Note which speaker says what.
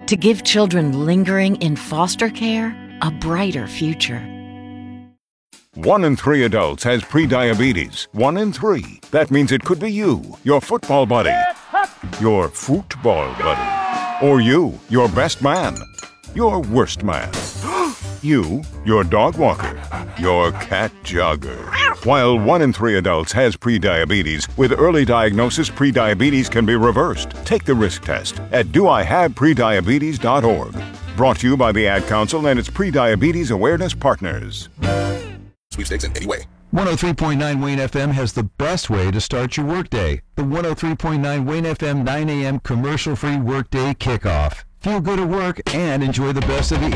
Speaker 1: to give children lingering in foster care a brighter future.
Speaker 2: 1 in 3 adults has prediabetes. 1 in 3. That means it could be you, your football buddy, your football buddy, or you, your best man, your worst man, you, your dog walker, your cat jogger. While 1 in 3 adults has prediabetes, with early diagnosis, prediabetes can be reversed. Take the risk test at doihaveprediabetes.org. Brought to you by the Ad Council and its Prediabetes Awareness Partners.
Speaker 3: Sweepstakes in any way.
Speaker 4: 103.9 Wayne FM has the best way to start your workday. The 103.9 Wayne FM 9 a.m. commercial-free workday kickoff. Feel good at work and enjoy the best of the